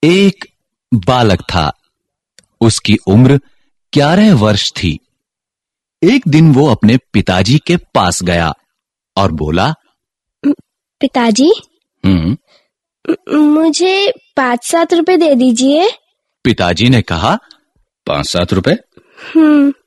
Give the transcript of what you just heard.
एक बालक था। उसकी उम्र 11 वर्ष थी। एक दिन वो अपने पिताजी के पास गया और बोला, पिताजी, मुझे 5-7 रुपए दे दीजिए। पिताजी ने कहा, 5-7 रुपए?